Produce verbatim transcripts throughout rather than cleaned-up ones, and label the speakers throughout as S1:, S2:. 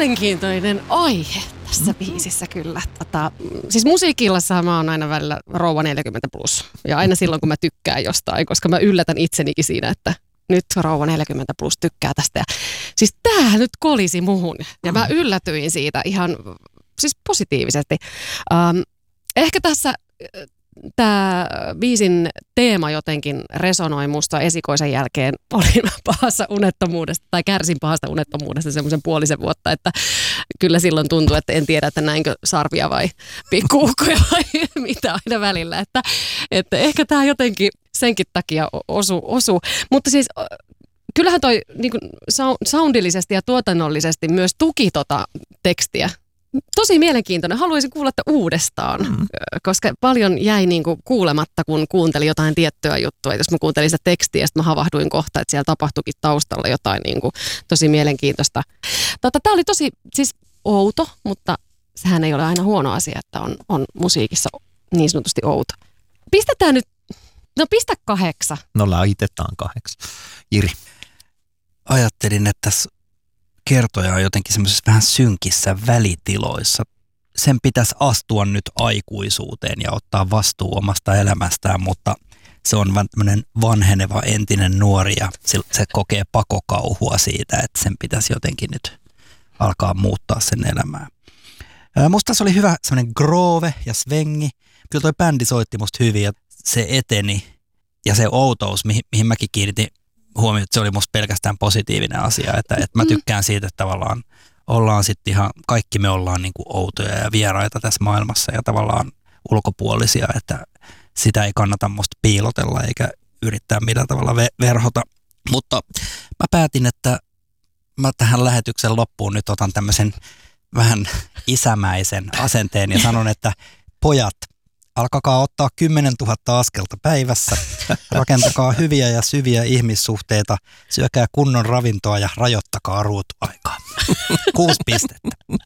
S1: mielenkiintoinen aihe tässä biisissä kyllä. Tota, siis musiikillassahan mä oon aina välillä rouva neljäkymmentä plus. Ja aina silloin, kun mä tykkään jostain, koska mä yllätän itsenikin siinä, että nyt rouva neljäkymmentä plus tykkää tästä. Ja, siis tää nyt kolisi muhun. Ja mä yllätyin siitä ihan siis positiivisesti. Um, ehkä tässä tämä biisin teema jotenkin resonoi musta esikoisen jälkeen. Olin pahassa unettomuudesta tai kärsin pahasta unettomuudesta semmoisen puolisen vuotta, että kyllä silloin tuntui, että en tiedä, että näinkö sarvia vai pikkuukkoja vai mitä aina välillä. Että, että ehkä tämä jotenkin senkin takia osu, osu. Mutta siis kyllähän toi niin kuin soundillisesti ja tuotannollisesti myös tuki tota tekstiä. Tosi mielenkiintoinen. Haluaisin kuulla että uudestaan, mm. koska paljon jäi niinku kuulematta, kun kuuntelin jotain tiettyä juttua. Jos mä kuuntelin sitä tekstiä, sitten mä havahduin kohta, että siellä tapahtuikin taustalla jotain niinku tosi mielenkiintoista. Tota, tää oli tosi siis outo, mutta sehän ei ole aina huono asia, että on, on musiikissa niin sanotusti outo. Pistetään nyt, no pistä kahdeksan.
S2: No laitetaan kahdeksan. Jiri.
S3: Ajattelin, että tässä kertoja on jotenkin semmoisissa vähän synkissä välitiloissa. Sen pitäisi astua nyt aikuisuuteen ja ottaa vastuu omasta elämästään, mutta se on vähän tämmöinen vanheneva entinen nuori ja se kokee pakokauhua siitä, että sen pitäisi jotenkin nyt alkaa muuttaa sen elämää. Musta se oli hyvä semmoinen groove ja svengi. Kyllä toi bändi soitti musta hyvin ja se eteni ja se outous, mihin, mihin mäkin kiinnitin huomioon, että se oli musta pelkästään positiivinen asia, että, että mä tykkään siitä, että tavallaan ollaan sitten ihan, kaikki me ollaan niin kuin outoja ja vieraita tässä maailmassa ja tavallaan ulkopuolisia, että sitä ei kannata musta piilotella eikä yrittää millään tavalla ve- verhota. Mutta mä päätin, että mä tähän lähetyksen loppuun nyt otan tämmöisen vähän isämäisen asenteen ja sanon, että pojat, alkakaa ottaa kymmenen tuhatta askelta päivässä, rakentakaa hyviä ja syviä ihmissuhteita, syökää kunnon ravintoa ja rajoittakaa ruutuaikaa. Kuusi pistettä.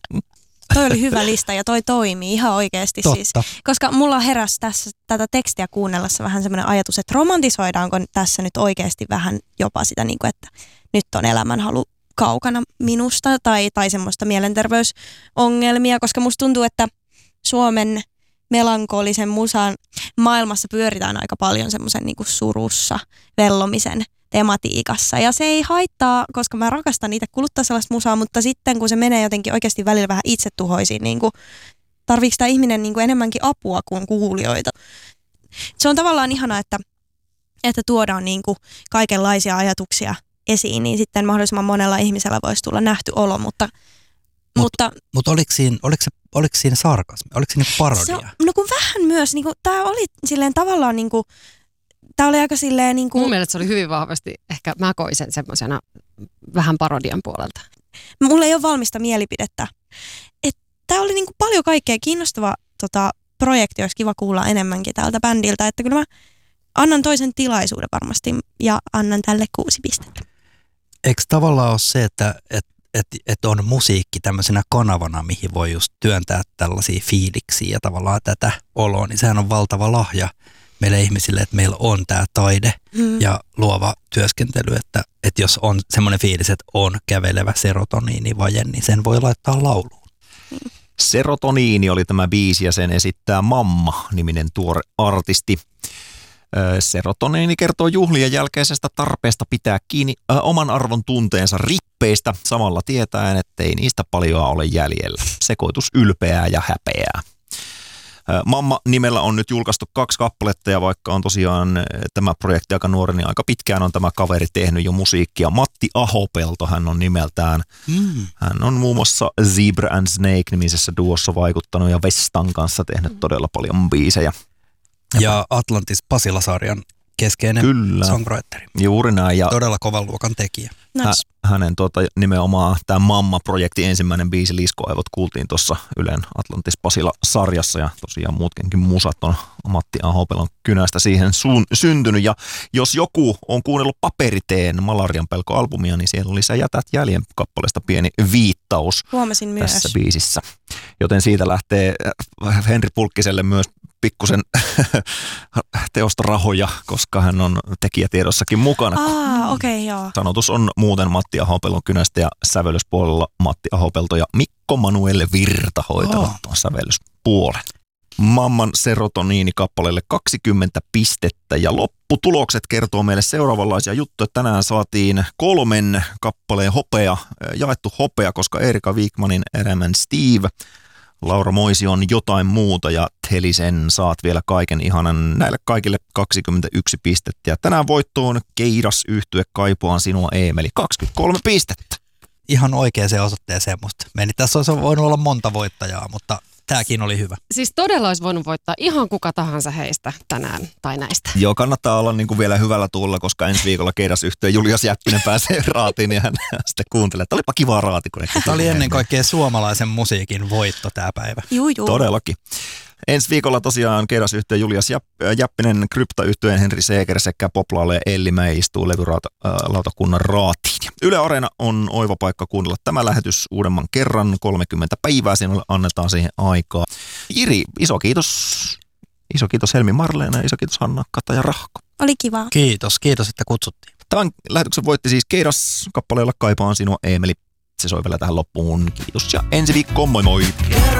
S4: Toi oli hyvä lista ja toi toimii ihan oikeasti. Siis. Koska mulla heräsi tässä tätä tekstiä kuunnellessa vähän semmoinen ajatus, että romantisoidaanko tässä nyt oikeasti vähän jopa sitä, niin kuin, että nyt on elämänhalu kaukana minusta tai, tai semmoista mielenterveysongelmia, koska musta tuntuu, että Suomen melankolisen musan maailmassa pyöritään aika paljon semmoisen niin kuin surussa vellomisen tematiikassa. Ja se ei haittaa, koska mä rakastan niitä kuluttaa sellaista musaa, mutta sitten kun se menee jotenkin oikeasti välillä vähän itsetuhoisiin, niin kuin, tarviiko tämä ihminen niin kuin enemmänkin apua kuin kuulijoita. Se on tavallaan ihanaa, että, että tuodaan niin kuin kaikenlaisia ajatuksia esiin, niin sitten mahdollisimman monella ihmisellä voisi tulla nähty olo, mutta
S3: Mut,
S4: mutta
S3: mutta oliko siinä, oliko se, oliko siinä sarkasmi? Oliko siinä niinku parodia?
S4: Se, no kun vähän myös, niinku, tää oli silleen tavallaan niinku, tää oli aika silleen niinku.
S1: Mun mielestä se oli hyvin vahvasti, ehkä mä koin sen semmosena vähän parodian puolelta.
S4: Mulla ei ole valmista mielipidettä. Et tää oli niinku paljon kaikkea kiinnostava tota, projekti, olisi kiva kuulla enemmänkin tältä bändiltä, että kyllä mä annan toisen tilaisuuden varmasti ja annan tälle kuusi pistettä.
S3: Eikö tavallaan ole se, että, että Että et on musiikki tämmöisenä kanavana, mihin voi just työntää tällaisia fiiliksiä ja tavallaan tätä oloa, niin sehän on valtava lahja meille ihmisille, että meillä on tämä taide mm. ja luova työskentely, että, että jos on semmoinen fiilis, että on kävelevä serotoniinivaje, niin sen voi laittaa lauluun.
S2: Mm. Serotoniini oli tämä biisi ja sen esittää Mamma-niminen tuore artisti. Serotoniini kertoo juhlien jälkeisestä tarpeesta pitää kiinni ö, oman arvon tunteensa rippeistä, samalla tietäen, ettei niistä paljoa ole jäljellä. Sekoitus ylpeää ja häpeää. Ö, Mamma-nimellä on nyt julkaistu kaksi kappaletta ja vaikka on tosiaan tämä projekti aika nuori, niin aika pitkään on tämä kaveri tehnyt jo musiikkia. Matti Ahopelto hän on nimeltään. Mm. Hän on muun muassa Zebra and Snake-nimisessä duossa vaikuttanut ja Vestan kanssa tehnyt todella paljon biisejä.
S3: Ja Atlantis Pasila-sarjan keskeinen
S2: Kyllä.
S3: songwriteri.
S2: Juuri näin. Ja
S3: todella kovan luokan tekijä.
S4: Nice.
S2: Hä, hänen tuota, nimenomaan tämä Mamma-projektin ensimmäinen biisi Liskoaivot kuultiin tuossa Ylen Atlantis Pasila-sarjassa ja tosiaan muutkin musat on Matti Ahopelon kynästä siihen suun, syntynyt. Ja jos joku on kuunnellut Paperiteen Malarian pelko-albumia, niin siellä oli Sä jätät jäljen kappaleesta pieni viittaus.
S4: Huomasin myös.
S2: Tässä biisissä. Joten siitä lähtee Henri Pulkkiselle myös pikkusen teosta rahoja, koska hän on tekijätiedossakin mukana.
S4: Aa, okei, okay, joo.
S2: Sanotus on muun muuten Matti Ahopelon kynästä ja sävellyspuolella Matti Ahopelto ja Mikko Manuel Virta hoitavat oh. tuon sävellyspuolen. Mamman serotoniini-kappaleelle kaksikymmentä pistettä ja lopputulokset kertoo meille seuraavanlaisia juttuja. Tänään saatiin kolmen kappaleen hopea, jaettu hopea, koska Erika Wigmanin Erämän Steve, Laura Moision Jotain muuta ja Telisen Saat vielä kaiken ihanan. Näille kaikille kaksikymmentäyksi pistettä. Ja tänään voittoon Keidas yhtye Kaipuaan sinua Eemeli, kaksikymmentäkolme pistettä.
S3: Ihan oikeaan osoitteeseen musta. Meni tässä olisi voinut olla monta voittajaa, mutta tämäkin oli hyvä.
S1: Siis todella olisi voinut voittaa ihan kuka tahansa heistä tänään tai näistä.
S2: Joo, kannattaa olla niin kuin vielä hyvällä tuulla, koska ensi viikolla Keidasyhtye Julius Jäppinen pääsee raatiin ja hän sitten kuuntelee, että olipa kivaa raati.
S3: Tämä oli ennen kaikkea suomalaisen musiikin voitto tämä päivä.
S4: Juu, juu.
S2: Todellakin. Ensi viikolla tosiaan Keidasyhtye Julius Jäppinen, Krypta-yhtyeen Henri Seeger sekä Poplaalle Elli Mäi istuu levylautakunnan raatiin. Yle Areena on oiva paikka kuunnella tämä lähetys uudemman kerran, kolmekymmentä päivää, sinulle annetaan siihen aikaa. Jiri, iso kiitos. Iso kiitos Helmi Marleena ja iso kiitos Hanna, Kata ja Rahko.
S4: Oli kiva.
S3: Kiitos, kiitos, että kutsuttiin. Tämän
S2: lähetyksen voitti siis Keidas kappaleella Kaipaan sinua Eemeli. Se soi vielä tähän loppuun. Kiitos ja ensi viikkoon, moi moi!